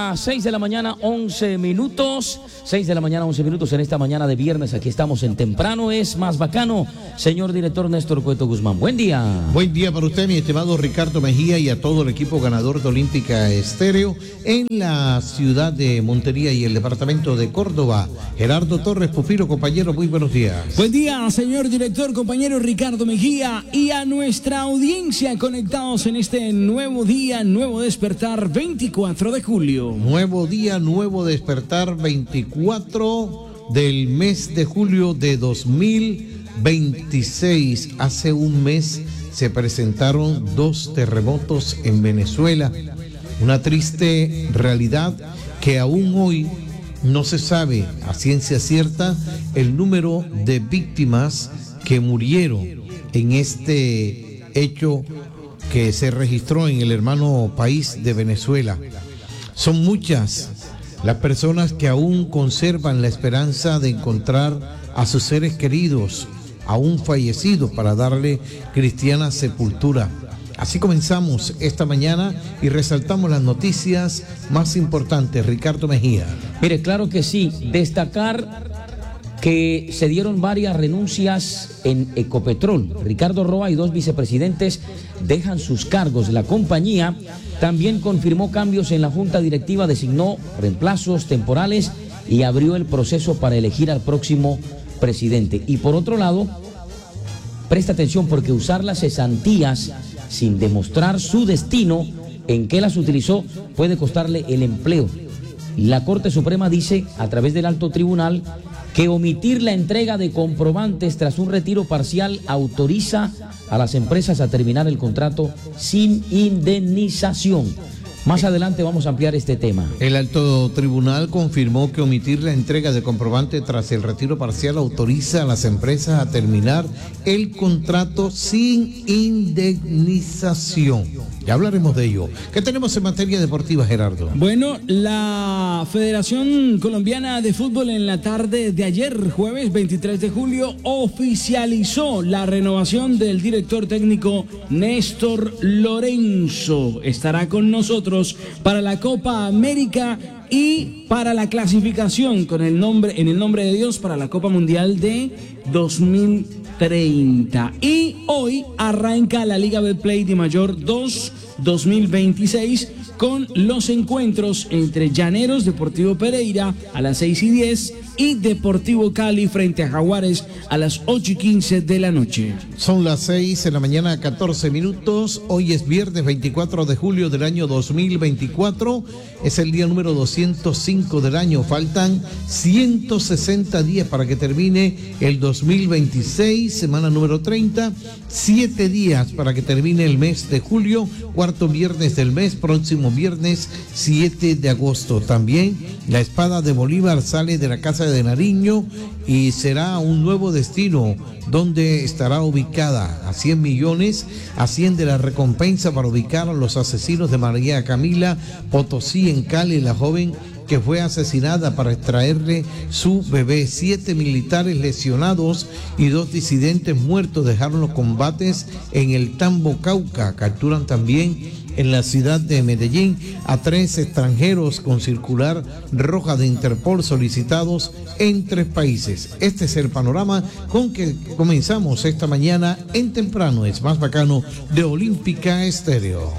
las 6 de la mañana, 11 minutos. 6 de la mañana, 11 minutos en esta mañana de viernes. Aquí estamos en Temprano es Más Bacano. Señor director Néstor Cueto Guzmán, buen día. Buen día para usted, mi estimado Ricardo Mejía, y a todo el equipo ganador de Olímpica Estéreo en la ciudad de Montería y el departamento de Córdoba. Gerardo Torres, Pupilo, compañero, muy buenos días. Buen día, señor director, compañero Ricardo Mejía, y a nuestra audiencia conectados en este nuevo día, nuevo despertar, 24 de julio. Nuevo día, nuevo despertar, 24 del mes de julio de 2026. Hace un mes se presentaron 2 terremotos en Venezuela. Una triste realidad que aún hoy no se sabe a ciencia cierta el número de víctimas que murieron en este hecho que se registró en el hermano país de Venezuela. Son muchas las personas que aún conservan la esperanza de encontrar a sus seres queridos, aún fallecidos, para darle cristiana sepultura. Así comenzamos esta mañana y resaltamos las noticias más importantes. Ricardo Mejía. Mire, claro que sí, destacar que se dieron varias renuncias en Ecopetrol. Ricardo Roa y 2 vicepresidentes dejan sus cargos. La compañía también confirmó cambios en la junta directiva, designó reemplazos temporales y abrió el proceso para elegir al próximo presidente. Y por otro lado, presta atención, porque usar las cesantías sin demostrar su destino, en qué las utilizó, puede costarle el empleo. La Corte Suprema dice, a través del alto tribunal, que omitir la entrega de comprobantes tras un retiro parcial autoriza a las empresas a terminar el contrato sin indemnización. Más adelante vamos a ampliar este tema. El alto tribunal confirmó que omitir la entrega de comprobante tras el retiro parcial autoriza a las empresas a terminar el contrato sin indemnización. Ya hablaremos de ello. ¿Qué tenemos en materia deportiva, Gerardo? Bueno, la Federación Colombiana de Fútbol en la tarde de ayer, jueves 23 de julio, oficializó la renovación del director técnico Néstor Lorenzo. Estará con nosotros para la Copa América y para la clasificación en el nombre de Dios para la Copa Mundial de 2030. Y hoy arranca la Liga Betplay de Mayor 2 2026 con los encuentros entre Llaneros, Deportivo Pereira a las 6:10 y Deportivo Cali frente a Jaguares a las 8:15 de la noche. Son las 6 de la mañana, 14 minutos. Hoy es viernes 24 de julio del año 2024. Es el día número 205 del año. Faltan 160 días para que termine el 2026, semana número 30. 7 días para que termine el mes de julio, cuarto viernes del mes, próximo viernes 7 de agosto. También la espada de Bolívar sale de la Casa de Nariño y será un nuevo destino donde estará ubicada. A 100 millones asciende la recompensa para ubicar a los asesinos de María Camila Potosí en Cali, la joven que fue asesinada para extraerle su bebé. 7 militares lesionados y 2 disidentes muertos dejaron los combates en el Tambo, Cauca. Capturan también en la ciudad de Medellín a 3 extranjeros con circular roja de Interpol solicitados en 3 países. Este es el panorama con que comenzamos esta mañana en Temprano es Más Bacano de Olímpica Estéreo.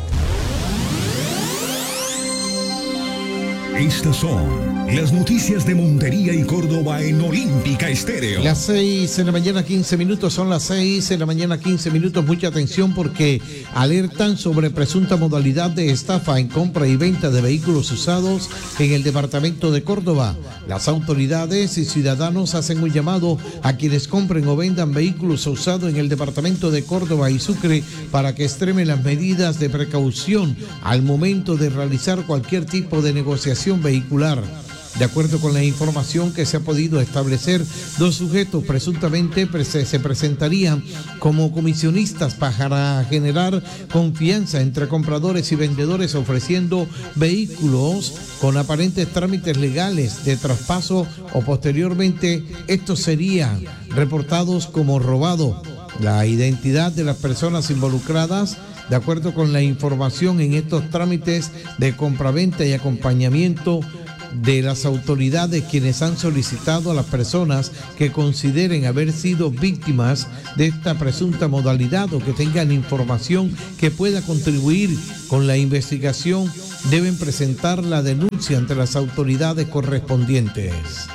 Estas son las noticias de Montería y Córdoba en Olímpica Estéreo. Las 6 de la mañana, 15 minutos, son las 6 de la mañana, 15 minutos. Mucha atención porque alertan sobre presunta modalidad de estafa en compra y venta de vehículos usados en el departamento de Córdoba. Las autoridades y ciudadanos hacen un llamado a quienes compren o vendan vehículos usados en el departamento de Córdoba y Sucre para que extremen las medidas de precaución al momento de realizar cualquier tipo de negociación vehicular. De acuerdo con la información que se ha podido establecer, 2 sujetos presuntamente se presentarían como comisionistas para generar confianza entre compradores y vendedores, ofreciendo vehículos con aparentes trámites legales de traspaso, o posteriormente estos serían reportados como robados. La identidad de las personas involucradas De acuerdo con la información en estos trámites de compraventa y acompañamiento de las autoridades, quienes han solicitado a las personas que consideren haber sido víctimas de esta presunta modalidad o que tengan información que pueda contribuir con la investigación, deben presentar la denuncia ante las autoridades correspondientes.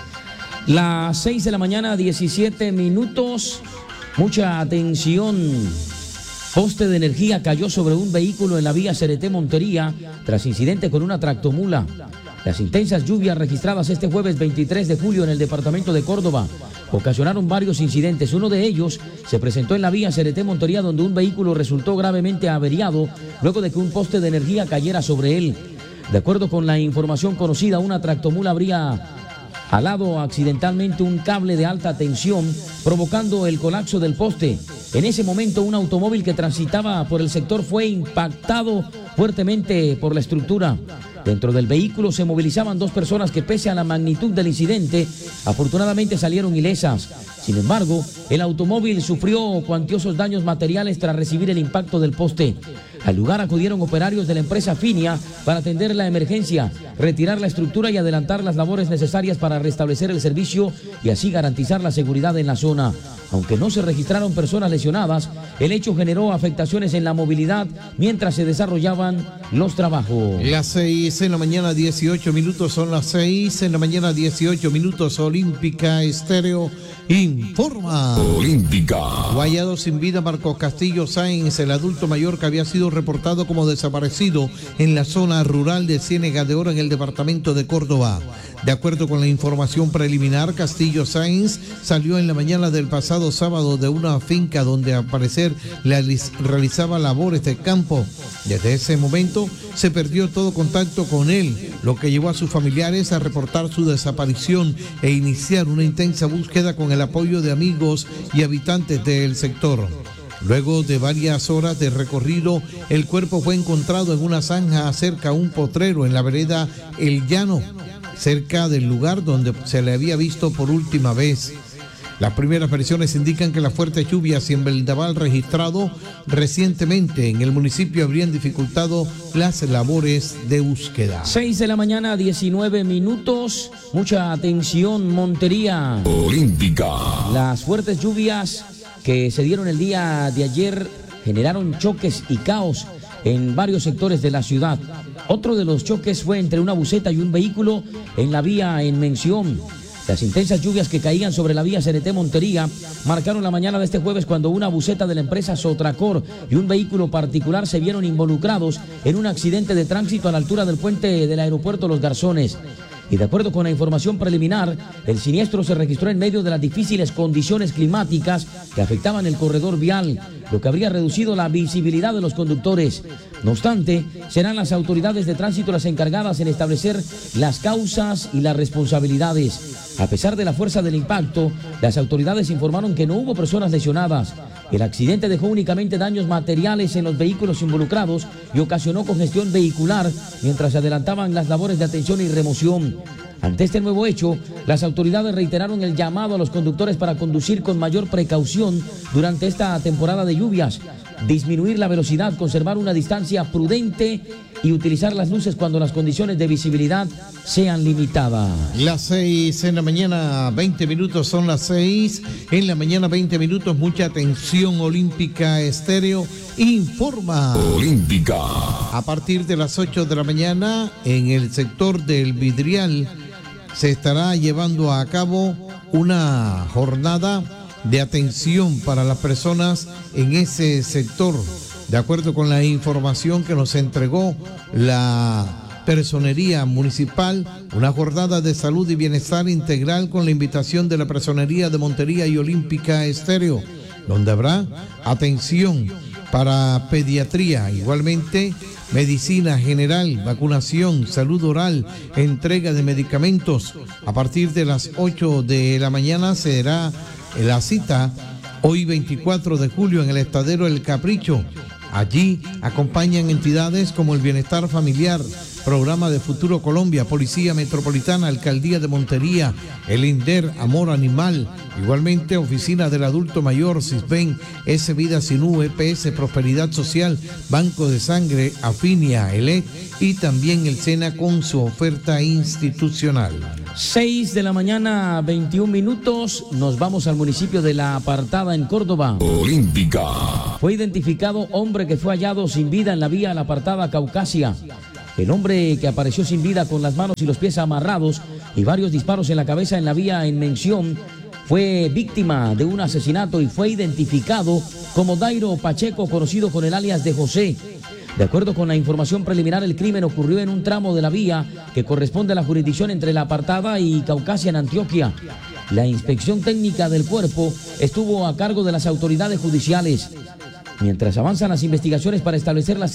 Las 6 de la mañana, 17 minutos. Mucha atención. Poste de energía cayó sobre un vehículo en la vía Cereté-Montería tras incidente con una tractomula. Las intensas lluvias registradas este jueves 23 de julio en el departamento de Córdoba ocasionaron varios incidentes. Uno de ellos se presentó en la vía Cereté-Montería, donde un vehículo resultó gravemente averiado luego de que un poste de energía cayera sobre él. De acuerdo con la información conocida, una tractomula habría alado accidentalmente un cable de alta tensión, provocando el colapso del poste. En ese momento, un automóvil que transitaba por el sector fue impactado fuertemente por la estructura. Dentro del vehículo se movilizaban dos personas que, pese a la magnitud del incidente, afortunadamente salieron ilesas. Sin embargo, el automóvil sufrió cuantiosos daños materiales tras recibir el impacto del poste. Al lugar acudieron operarios de la empresa Finia para atender la emergencia, retirar la estructura y adelantar las labores necesarias para restablecer el servicio y así garantizar la seguridad en la zona. Aunque no se registraron personas lesionadas, el hecho generó afectaciones en la movilidad mientras se desarrollaban los trabajos. Las 6 de la mañana, 18 minutos, son las 6 de la mañana, 18 minutos. Olímpica Estéreo informa. Olímpica. Hallado sin vida Marcos Castillo Sáenz, el adulto mayor que había sido reportado como desaparecido en la zona rural de Ciénega de Oro en el departamento de Córdoba. De acuerdo con la información preliminar, Castillo Sáenz salió en la mañana del pasado sábado de una finca donde al parecer realizaba labores de campo. Desde ese momento se perdió todo contacto con él, lo que llevó a sus familiares a reportar su desaparición e iniciar una intensa búsqueda con el apoyo de amigos y habitantes del sector. Luego de varias horas de recorrido, el cuerpo fue encontrado en una zanja cerca a un potrero en la vereda El Llano, cerca del lugar donde se le había visto por última vez. Las primeras versiones indican que las fuertes lluvias y el vendaval registrado recientemente en el municipio habrían dificultado las labores de búsqueda. 6 de la mañana, 19 minutos. Mucha atención, Montería. Olímpica. Las fuertes lluvias que se dieron el día de ayer generaron choques y caos en varios sectores de la ciudad. Otro de los choques fue entre una buseta y un vehículo en la vía en mención. Las intensas lluvias que caían sobre la vía Cereté-Montería marcaron la mañana de este jueves cuando una buseta de la empresa Sotracor y un vehículo particular se vieron involucrados en un accidente de tránsito a la altura del puente del aeropuerto Los Garzones. Y de acuerdo con la información preliminar, el siniestro se registró en medio de las difíciles condiciones climáticas que afectaban el corredor vial, lo que habría reducido la visibilidad de los conductores. No obstante, serán las autoridades de tránsito las encargadas en establecer las causas y las responsabilidades. A pesar de la fuerza del impacto, las autoridades informaron que no hubo personas lesionadas. El accidente dejó únicamente daños materiales en los vehículos involucrados y ocasionó congestión vehicular mientras se adelantaban las labores de atención y remoción. Ante este nuevo hecho, las autoridades reiteraron el llamado a los conductores para conducir con mayor precaución durante esta temporada de lluvias, disminuir la velocidad, conservar una distancia prudente y utilizar las luces cuando las condiciones de visibilidad sean limitadas. Las 6 de la mañana, 20 minutos, son las 6 en la mañana, 20 minutos. Mucha atención, Olímpica Estéreo informa. Olímpica. A partir de las 8 de la mañana, en el sector del Vidrial, se estará llevando a cabo una jornada de atención para las personas en ese sector. De acuerdo con la información que nos entregó la Personería Municipal, una jornada de salud y bienestar integral con la invitación de la Personería de Montería y Olímpica Estéreo, donde habrá atención para pediatría, igualmente medicina general, vacunación, salud oral, entrega de medicamentos. A partir de las 8 de la mañana será la cita, hoy 24 de julio, en el Estadero El Capricho. Allí acompañan entidades como el Bienestar Familiar, Programa de Futuro Colombia, Policía Metropolitana, Alcaldía de Montería, el INDER, Amor Animal, igualmente Oficina del Adulto Mayor, CISBEN, S Vida Sinú, EPS, Prosperidad Social, Banco de Sangre, Afinia, ELEC y también el SENA con su oferta institucional. 6 de la mañana, 21 minutos, nos vamos al municipio de La Apartada en Córdoba. Olímpica. Fue identificado hombre que fue hallado sin vida en la vía La Apartada Caucasia. El hombre que apareció sin vida con las manos y los pies amarrados y varios disparos en la cabeza en la vía en mención fue víctima de un asesinato y fue identificado como Dairo Pacheco, conocido con el alias de José. De acuerdo con la información preliminar, el crimen ocurrió en un tramo de la vía que corresponde a la jurisdicción entre La Apartada y Caucasia en Antioquia. La inspección técnica del cuerpo estuvo a cargo de las autoridades judiciales. Mientras avanzan las investigaciones para establecer las